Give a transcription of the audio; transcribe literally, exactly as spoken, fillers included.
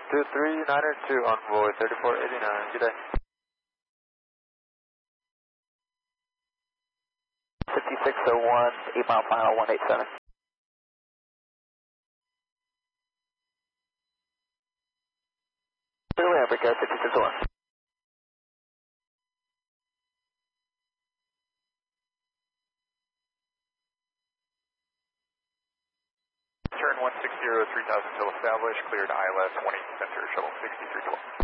two three niner two, Envoy thirty-four eighty-nine, good day. fifty-six oh one, eight mile final, one eight seven. Clearly Africa, fifty-six oh one. Turn one six zero, three thousand till established, cleared I L S one eight center, shuttle sixty-three twelve.